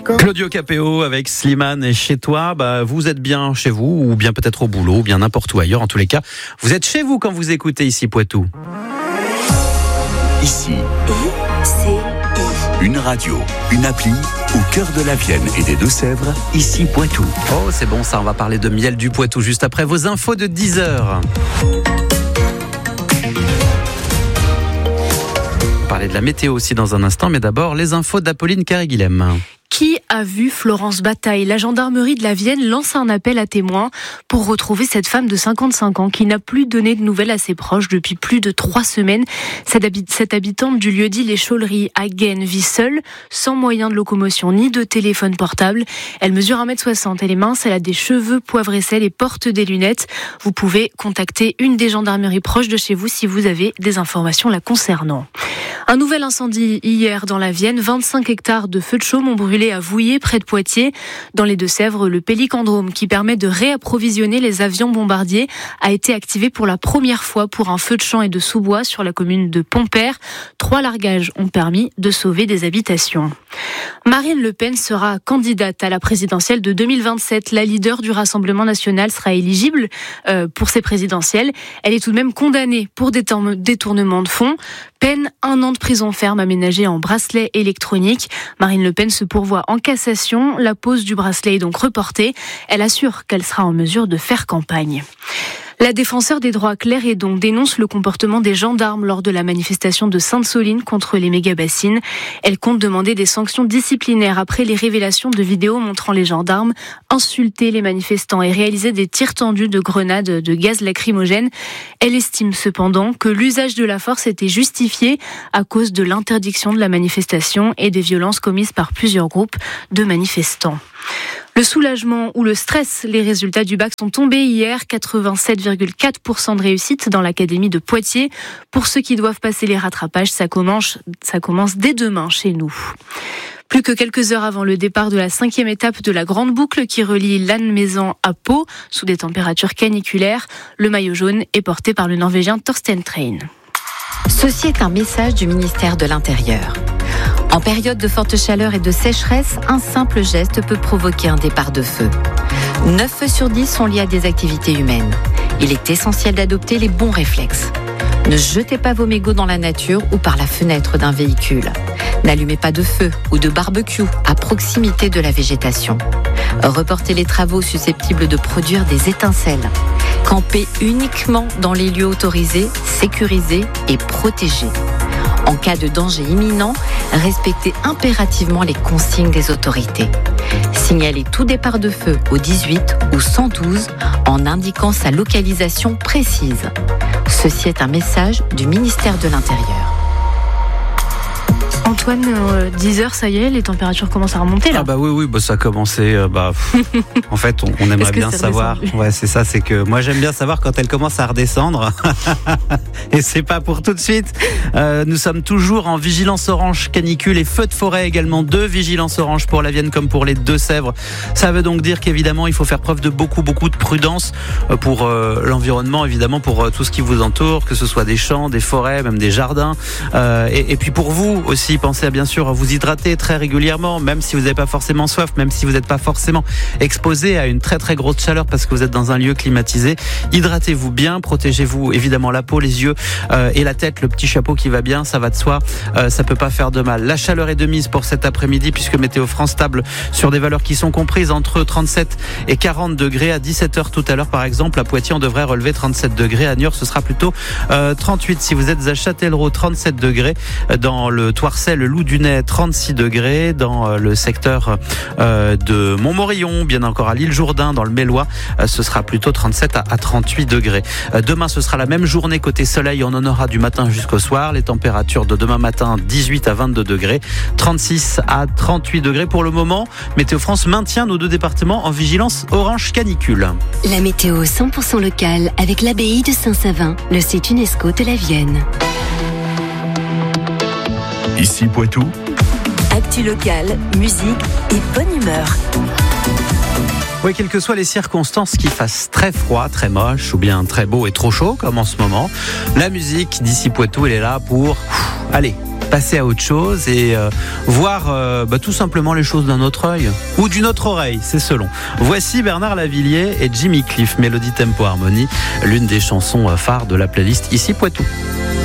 Claudio Capéo avec Slimane et chez toi, vous êtes bien chez vous ou bien peut-être au boulot ou bien n'importe où ailleurs. En tous les cas, vous êtes chez vous quand vous écoutez ici Poitou. Ici, une radio, une appli au cœur de la Vienne et des Deux-Sèvres, ici Poitou. Oh, c'est bon ça, on va parler de miel du Poitou juste après vos infos de 10h. On va parler de la météo aussi dans un instant, mais d'abord les infos d'Apolline Carré-Guilhem. Qui a vu Florence Bataille? La gendarmerie de la Vienne lance un appel à témoins pour retrouver cette femme de 55 ans qui n'a plus donné de nouvelles à ses proches depuis plus de 3 semaines. Cette habitante du lieu-dit Les Chauleries à Gaine vit seule, sans moyen de locomotion ni de téléphone portable. Elle mesure 1m60, elle est mince, elle a des cheveux poivre et sel et porte des lunettes. Vous pouvez contacter une des gendarmeries proches de chez vous si vous avez des informations la concernant. Un nouvel incendie hier dans la Vienne. 25 hectares de feux de chaume ont brûlé à Vouillé, près de Poitiers. Dans les Deux-Sèvres, le Pélicandrome, qui permet de réapprovisionner les avions bombardiers, a été activé pour la première fois pour un feu de champ et de sous-bois sur la commune de Pompère. 3 largages ont permis de sauver des habitations. Marine Le Pen sera candidate à la présidentielle de 2027. La leader du Rassemblement national sera éligible pour ces présidentielles. Elle est tout de même condamnée pour détournement de fonds. Peine 1 an de prison ferme aménagée en bracelet électronique. Marine Le Pen se pourvoit en cassation. La pose du bracelet est donc reportée. Elle assure qu'elle sera en mesure de faire campagne. La défenseure des droits Claire Hédon dénonce le comportement des gendarmes lors de la manifestation de Sainte-Soline contre les méga-bassines. Elle compte demander des sanctions disciplinaires après les révélations de vidéos montrant les gendarmes insulter les manifestants et réaliser des tirs tendus de grenades de gaz lacrymogène. Elle estime cependant que l'usage de la force était justifié à cause de l'interdiction de la manifestation et des violences commises par plusieurs groupes de manifestants. Le soulagement ou le stress, les résultats du bac sont tombés hier, 87,4% de réussite dans l'académie de Poitiers. Pour ceux qui doivent passer les rattrapages, ça commence dès demain chez nous. Plus que quelques heures avant le départ de la 5e étape de la grande boucle qui relie Lannemezan à Pau, sous des températures caniculaires, le maillot jaune est porté par le Norvégien Torsten Train. Ceci est un message du ministère de l'Intérieur. En période de forte chaleur et de sécheresse, un simple geste peut provoquer un départ de feu. 9 feux sur 10 sont liés à des activités humaines. Il est essentiel d'adopter les bons réflexes. Ne jetez pas vos mégots dans la nature ou par la fenêtre d'un véhicule. N'allumez pas de feu ou de barbecue à proximité de la végétation. Reportez les travaux susceptibles de produire des étincelles. Campez uniquement dans les lieux autorisés, sécurisés et protégés. En cas de danger imminent, respectez impérativement les consignes des autorités. Signalez tout départ de feu au 18 ou 112 en indiquant sa localisation précise. Ceci est un message du ministère de l'Intérieur. Antoine, 10h, ça y est, les températures commencent à remonter là. Oui, ça a commencé. En fait, on aimerait bien savoir. Ouais, c'est ça, c'est que moi j'aime bien savoir quand elle commence à redescendre. Et c'est pas pour tout de suite. Nous sommes toujours en vigilance orange canicule et feux de forêt également. 2 vigilances orange pour la Vienne comme pour les Deux-Sèvres. Ça veut donc dire qu'évidemment il faut faire preuve de beaucoup de prudence pour l'environnement, évidemment pour tout ce qui vous entoure, que ce soit des champs, des forêts, même des jardins. Et puis pour vous aussi, pensez à bien sûr à vous hydrater très régulièrement, même si vous n'avez pas forcément soif, même si vous n'êtes pas forcément exposé à une très grosse chaleur parce que vous êtes dans un lieu climatisé. Hydratez-vous bien, protégez-vous évidemment la peau, les yeux et la tête, le petit chapeau qui va bien, ça va de soi, ça peut pas faire de mal. La chaleur est de mise pour cet après-midi puisque Météo France table sur des valeurs qui sont comprises entre 37 et 40 degrés. À 17h tout à l'heure par exemple, à Poitiers on devrait relever 37 degrés, à Niort ce sera plutôt 38. Si vous êtes à Châtellerault, 37 degrés, dans le Toircel, le Loup-du-Nez, 36 degrés, dans le secteur de Montmorillon, bien encore à l'île Jourdain, dans le Mélois, ce sera plutôt 37 à 38 degrés. Demain, ce sera la même journée côté soleil, on en aura du matin jusqu'au soir. Les températures de demain matin, 18 à 22 degrés, 36 à 38 degrés. Pour le moment, Météo France maintient nos 2 départements en vigilance orange canicule. La météo 100% locale avec l'abbaye de Saint-Savin, le site UNESCO de la Vienne. Ici Poitou. Actu locale, musique et bonne humeur. Oui, quelles que soient les circonstances, qu'il fasse très froid, très moche ou bien très beau et trop chaud comme en ce moment, la musique d'ici Poitou, elle est là pour passer à autre chose et voir tout simplement les choses d'un autre œil ou d'une autre oreille, c'est selon. Voici Bernard Lavilliers et Jimmy Cliff, Mélodie Tempo Harmonie, l'une des chansons phares de la playlist Ici Poitou.